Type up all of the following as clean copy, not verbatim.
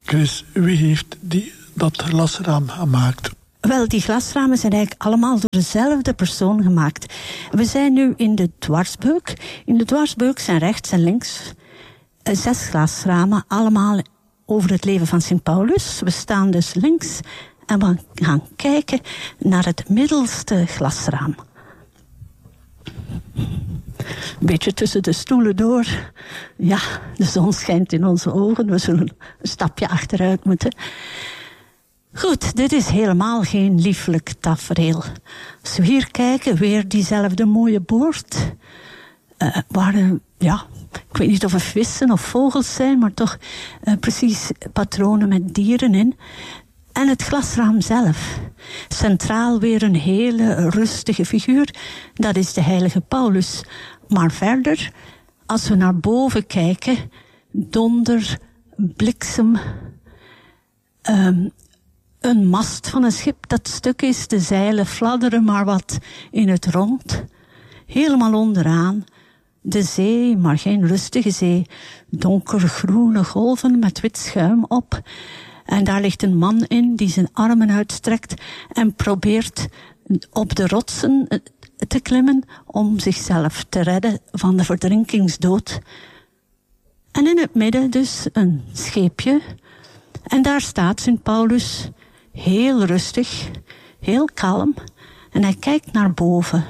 Chris, wie heeft dat glasraam gemaakt? Wel, die glasramen zijn eigenlijk allemaal door dezelfde persoon gemaakt. We zijn nu in de dwarsbeuk. In de dwarsbeuk zijn rechts en links 6 glasramen, allemaal over het leven van Sint Paulus. We staan dus links en we gaan kijken naar het middelste glasraam. Een beetje tussen de stoelen door. Ja, de zon schijnt in onze ogen. We zullen een stapje achteruit moeten. Goed, dit is helemaal geen lieflijk tafereel. Als we hier kijken, weer diezelfde mooie boord. Waar, ik weet niet of het vissen of vogels zijn, maar toch precies patronen met dieren in. En het glasraam zelf. Centraal weer een hele rustige figuur. Dat is de heilige Paulus. Maar verder, als we naar boven kijken, donder, bliksem, een mast van een schip dat stuk is, de zeilen fladderen maar wat in het rond. Helemaal onderaan, de zee, maar geen rustige zee. Donkergroene golven met wit schuim op. En daar ligt een man in die zijn armen uitstrekt en probeert op de rotsen te klimmen om zichzelf te redden van de verdrinkingsdood. En in het midden dus een scheepje. En daar staat Sint Paulus, heel rustig, heel kalm. En hij kijkt naar boven.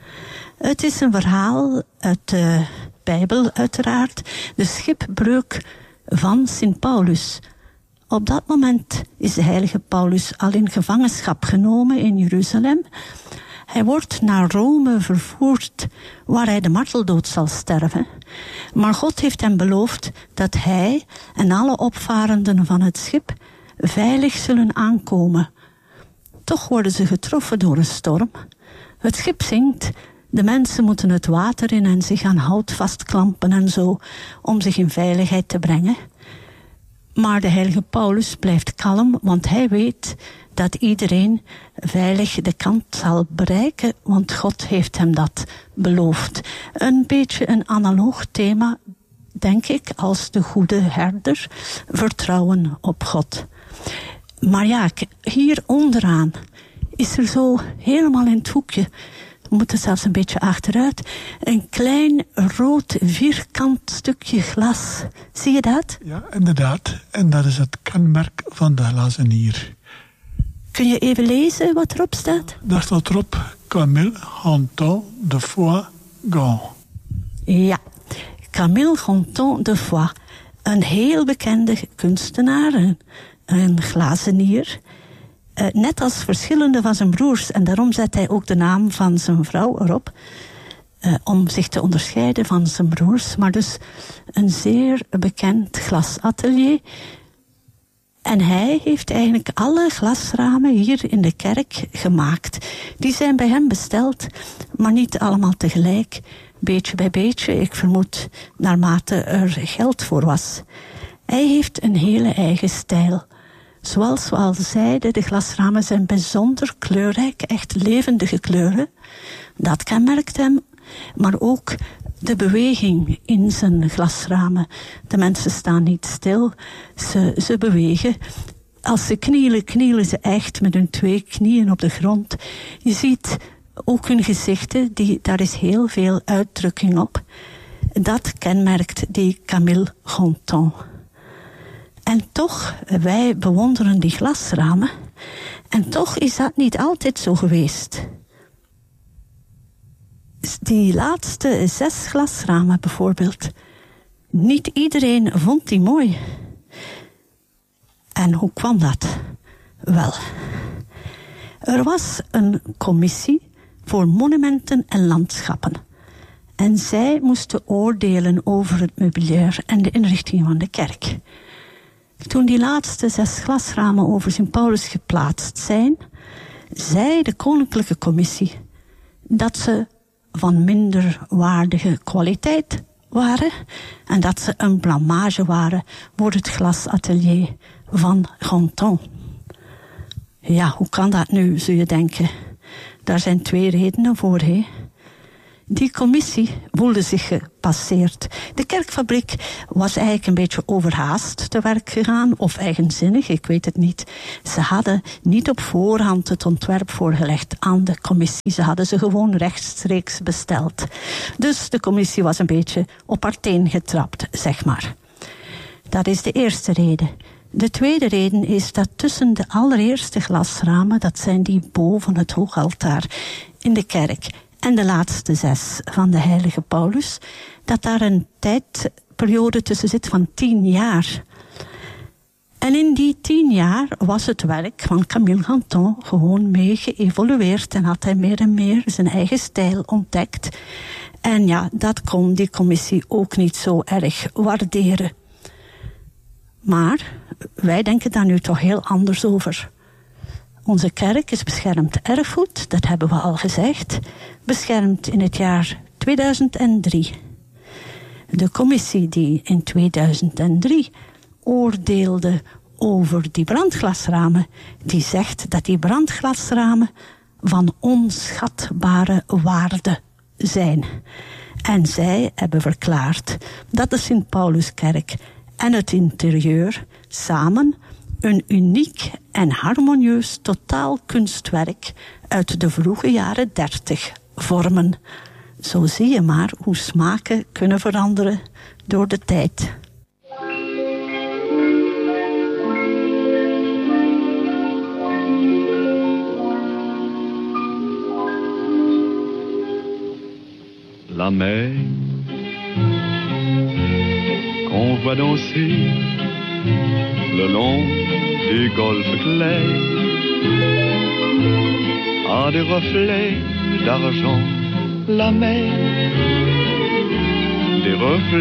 Het is een verhaal uit de Bijbel uiteraard. De schipbreuk van Sint Paulus. Op dat moment is de heilige Paulus al in gevangenschap genomen in Jeruzalem. Hij wordt naar Rome vervoerd, waar hij de marteldood zal sterven. Maar God heeft hem beloofd dat hij en alle opvarenden van het schip veilig zullen aankomen. Toch worden ze getroffen door een storm. Het schip zinkt, de mensen moeten het water in en zich aan hout vastklampen en zo, om zich in veiligheid te brengen. Maar de heilige Paulus blijft kalm, want hij weet dat iedereen veilig de kant zal bereiken, want God heeft hem dat beloofd. Een beetje een analoog thema, denk ik, als de goede herder, vertrouwen op God. Maar ja, hier onderaan is er zo helemaal in het hoekje, we moeten zelfs een beetje achteruit, een klein rood vierkant stukje glas. Zie je dat? Ja, inderdaad. En dat is het kenmerk van de glazenier. Kun je even lezen wat erop staat? Daar staat erop Camille Gonton de Foix Gand. Ja, Camille Gonton de Foix. Een heel bekende kunstenaar, een glazenier. Net als verschillende van zijn broers. En daarom zet hij ook de naam van zijn vrouw erop. Om zich te onderscheiden van zijn broers. Maar dus een zeer bekend glasatelier. En hij heeft eigenlijk alle glasramen hier in de kerk gemaakt. Die zijn bij hem besteld, maar niet allemaal tegelijk. Beetje bij beetje, ik vermoed naarmate er geld voor was. Hij heeft een hele eigen stijl. Zoals we al zeiden, de glasramen zijn bijzonder kleurrijk, echt levendige kleuren. Dat kenmerkt hem, maar ook de beweging in zijn glasramen. De mensen staan niet stil, ze bewegen. Als ze knielen ze echt met hun 2 knieën op de grond. Je ziet ook hun gezichten, daar is heel veel uitdrukking op. Dat kenmerkt die Camille Gonton. En toch, wij bewonderen die glasramen. En toch is dat niet altijd zo geweest. Die laatste 6 glasramen bijvoorbeeld. Niet iedereen vond die mooi. En hoe kwam dat? Wel, er was een commissie voor monumenten en landschappen. En zij moesten oordelen over het meubilair en de inrichting van de kerk. Toen die laatste 6 glasramen over Sint Paulus geplaatst zijn, zei de koninklijke commissie dat ze van minder waardige kwaliteit waren en dat ze een blamage waren voor het glasatelier van Gonton. Ja, hoe kan dat nu, zul je denken? Daar zijn 2 redenen voor, hè. Die commissie voelde zich gepasseerd. De kerkfabriek was eigenlijk een beetje overhaast te werk gegaan, of eigenzinnig, ik weet het niet. Ze hadden niet op voorhand het ontwerp voorgelegd aan de commissie. Ze hadden ze gewoon rechtstreeks besteld. Dus de commissie was een beetje op haar teen getrapt, zeg maar. Dat is de eerste reden. De tweede reden is dat tussen de allereerste glasramen, dat zijn die boven het hoogaltaar in de kerk, en de laatste 6 van de heilige Paulus, dat daar een tijdperiode tussen zit van 10 jaar. En in die 10 jaar was het werk van Camille Ganton gewoon mee geëvolueerd en had hij meer en meer zijn eigen stijl ontdekt. En ja, dat kon die commissie ook niet zo erg waarderen. Maar wij denken daar nu toch heel anders over. Onze kerk is beschermd erfgoed, dat hebben we al gezegd, beschermd in het jaar 2003. De commissie die in 2003 oordeelde over die brandglasramen, die zegt dat die brandglasramen van onschatbare waarde zijn. En zij hebben verklaard dat de Sint-Pauluskerk en het interieur samen een uniek en harmonieus totaalkunstwerk uit de vroege jaren 30 vormen. Zo zie je maar hoe smaken kunnen veranderen door de tijd. La mer qu'on voit danser le long du golfe clair a des reflets d'argent. La mer, des reflets